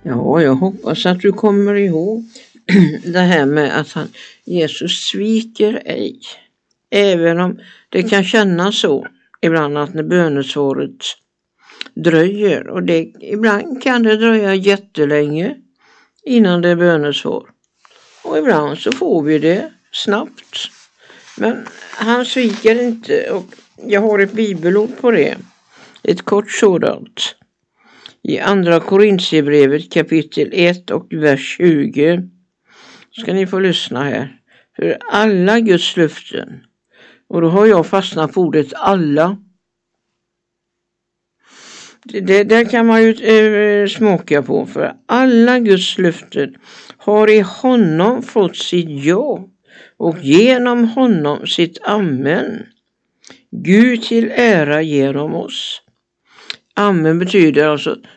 Ja, jag hoppas att du kommer ihåg det här med att Jesus sviker ej. Även om det kan kännas så ibland att när bönesvaret dröjer. Och ibland kan det dröja jättelänge innan det är bönesvar. Och ibland så får vi det snabbt. Men han sviker inte, och jag har ett bibelord på det. Ett kort sådant. I andra Korintierbrevet kapitel 1 och vers 20 ska ni få lyssna här. För alla Guds löften, och då har jag fastnat på ordet alla. Det där kan man ju smaka på, för alla Guds löften har i honom fått sitt ja och genom honom sitt amen. Gud till ära genom oss. Amen betyder alltså